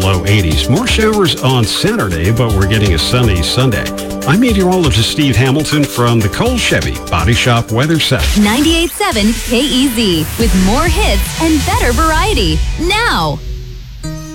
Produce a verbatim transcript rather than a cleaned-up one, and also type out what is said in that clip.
low eighties. More showers on Saturday, but we're getting a sunny Sunday. I'm meteorologist Steve Hamilton from the Cole Chevy Body Shop Weather Center. ninety-eight point seven K E Z with more hits and better variety now.